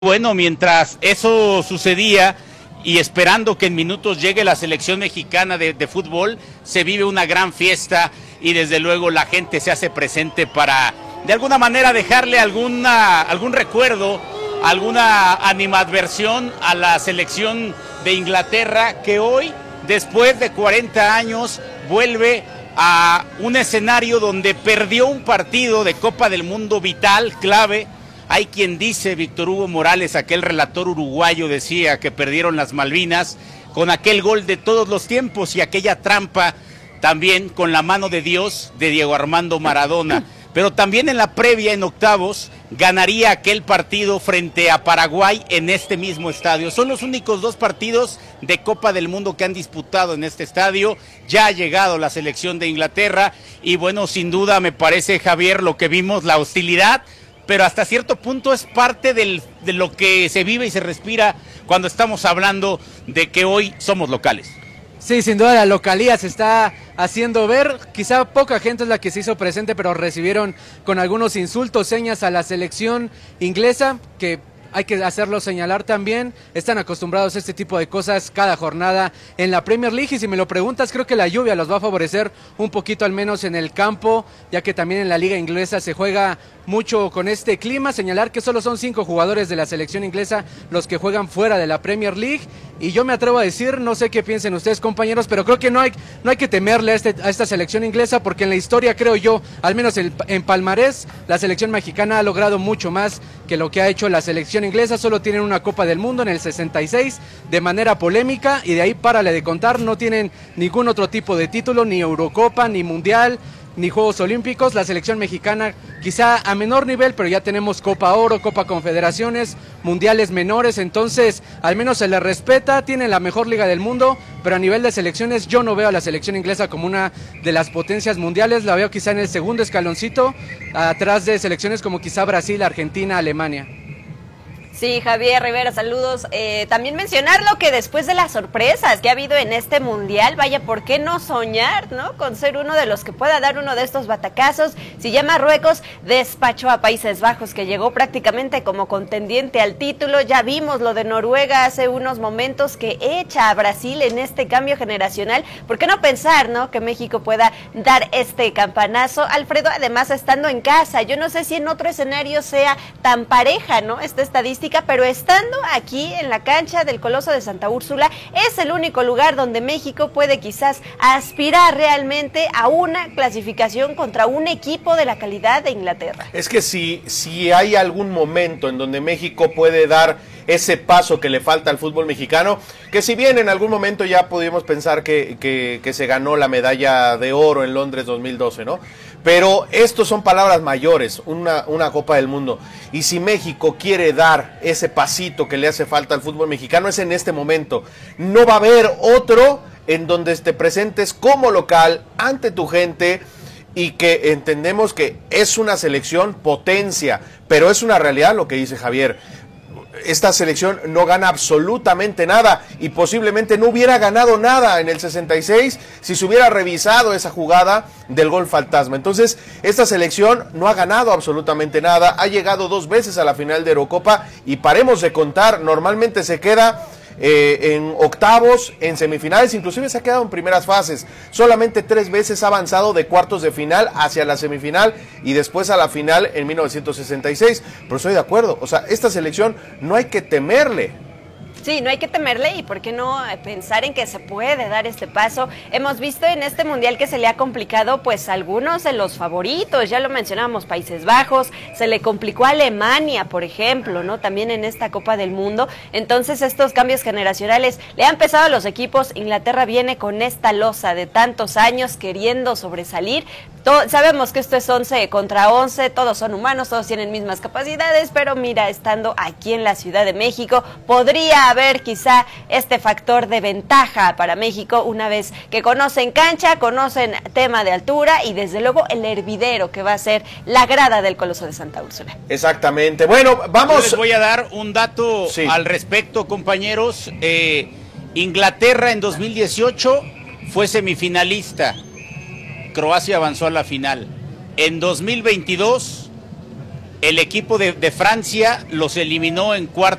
Bueno, mientras eso sucedía y esperando que en minutos llegue la selección mexicana de fútbol, se vive una gran fiesta y desde luego la gente se hace presente para de alguna manera dejarle algún recuerdo, alguna animadversión a la selección de Inglaterra que hoy, después de 40 años, vuelve a un escenario donde perdió un partido de Copa del Mundo vital, clave. Hay quien dice, Víctor Hugo Morales, aquel relator uruguayo, decía que perdieron las Malvinas con aquel gol de todos los tiempos y aquella trampa también con la mano de Dios de Diego Armando Maradona. Pero también en la previa, en octavos, ganaría aquel partido frente a Paraguay en este mismo estadio. Son los únicos dos partidos de Copa del Mundo que han disputado en este estadio. Ya ha llegado la selección de Inglaterra y bueno, sin duda me parece, Javier, lo que vimos, la hostilidad, pero hasta cierto punto es parte de lo que se vive y se respira cuando estamos hablando de que hoy somos locales. Sí, sin duda la localía se está haciendo ver, quizá poca gente es la que se hizo presente, pero recibieron con algunos insultos, señas a la selección inglesa, que hay que hacerlo señalar también, están acostumbrados a este tipo de cosas cada jornada en la Premier League, y si me lo preguntas, creo que la lluvia los va a favorecer un poquito al menos en el campo, ya que también en la liga inglesa se juega mucho con este clima. Señalar que solo son 5 jugadores de la selección inglesa los que juegan fuera de la Premier League, y yo me atrevo a decir, no sé qué piensen ustedes, compañeros, pero creo que no hay que temerle a esta selección inglesa, porque en la historia, creo yo, al menos en palmarés, la selección mexicana ha logrado mucho más que lo que ha hecho la selección inglesa. Solo tienen una Copa del Mundo en el 66 de manera polémica, y de ahí párale de contar, no tienen ningún otro tipo de título, ni Eurocopa, ni Mundial, ni Juegos Olímpicos. La selección mexicana quizá a menor nivel, pero ya tenemos Copa Oro, Copa Confederaciones, mundiales menores, entonces al menos se le respeta, tienen la mejor liga del mundo, pero a nivel de selecciones yo no veo a la selección inglesa como una de las potencias mundiales, la veo quizá en el segundo escaloncito, atrás de selecciones como quizá Brasil, Argentina, Alemania. Sí, Javier Rivera, saludos. También mencionarlo que después de las sorpresas que ha habido en este mundial, vaya, ¿por qué no soñar, no? Con ser uno de los que pueda dar uno de estos batacazos. Si ya Marruecos despachó a Países Bajos, que llegó prácticamente como contendiente al título. Ya vimos lo de Noruega hace unos momentos, que echa a Brasil en este cambio generacional. ¿Por qué no pensar, no, que México pueda dar este campanazo? Alfredo, además estando en casa, yo no sé si en otro escenario sea tan pareja, ¿no? Esta estadística, pero estando aquí en la cancha del Coloso de Santa Úrsula, es el único lugar donde México puede quizás aspirar realmente a una clasificación contra un equipo de la calidad de Inglaterra. Es que si hay algún momento en donde México puede dar ese paso que le falta al fútbol mexicano, que si bien en algún momento ya pudimos pensar que se ganó la medalla de oro en Londres 2012, ¿no? Pero estos son palabras mayores, una Copa del Mundo. Y si México quiere dar ese pasito que le hace falta al fútbol mexicano, es en este momento. No va a haber otro en donde te presentes como local ante tu gente y que entendemos que es una selección potencia, pero es una realidad lo que dice Javier. Esta selección no gana absolutamente nada y posiblemente no hubiera ganado nada en el 66 si se hubiera revisado esa jugada del gol fantasma. Entonces, esta selección no ha ganado absolutamente nada, ha llegado 2 veces a la final de Eurocopa y paremos de contar, normalmente se queda en octavos, en semifinales, inclusive se ha quedado en primeras fases. Solamente 3 veces ha avanzado de cuartos de final hacia la semifinal y después a la final en 1966. Pero estoy de acuerdo, o sea, esta selección no hay que temerle. Sí, no hay que temerle, y por qué no pensar en que se puede dar este paso. Hemos visto en este mundial que se le ha complicado pues algunos de los favoritos, ya lo mencionábamos, Países Bajos, se le complicó a Alemania, por ejemplo, ¿no? También en esta Copa del Mundo. Entonces estos cambios generacionales le han pesado a los equipos. Inglaterra viene con esta losa de tantos años queriendo sobresalir. Sabemos que esto es 11 contra 11, todos son humanos, todos tienen mismas capacidades, pero mira, estando aquí en la Ciudad de México, podría haber quizá este factor de ventaja para México una vez que conocen cancha, conocen tema de altura y desde luego el hervidero que va a ser la grada del Coloso de Santa Úrsula. Exactamente, bueno, vamos. Yo les voy a dar un dato al respecto, compañeros. Inglaterra en 2018 fue semifinalista. Croacia avanzó a la final. En 2022 el equipo de Francia los eliminó en cuartos